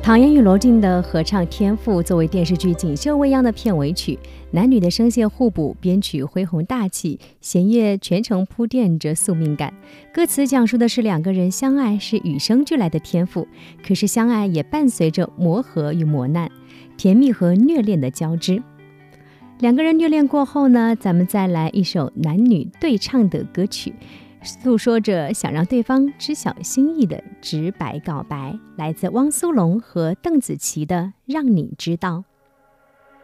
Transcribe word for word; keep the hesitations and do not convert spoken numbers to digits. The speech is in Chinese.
唐嫣与罗晋的合唱天赋作为电视剧《锦绣未央》的片尾曲，男女的声线互补，编曲恢宏大气，弦乐全程铺垫着宿命感。歌词讲述的是两个人相爱是与生俱来的天赋，可是相爱也伴随着磨合与磨难，甜蜜和虐恋的交织。两个人虐恋过后呢，咱们再来一首男女对唱的歌曲，诉说着想让对方知晓心意的直白告白，来自汪苏泷和邓紫棋的《让你知道》。